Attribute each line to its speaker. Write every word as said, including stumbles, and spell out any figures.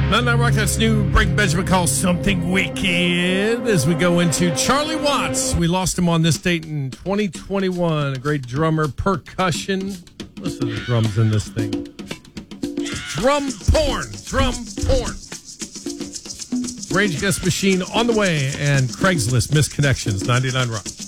Speaker 1: ninety-nine Rock, that's new. Break Benjamin calls Something Wicked as we go into Charlie Watts. We lost him on this date in twenty twenty-one. A great drummer, percussion. Listen to the drums in this thing. Drum porn. Drum porn. Rage Against the Machine on the way, and Craigslist Misconnections, ninety-nine Rock.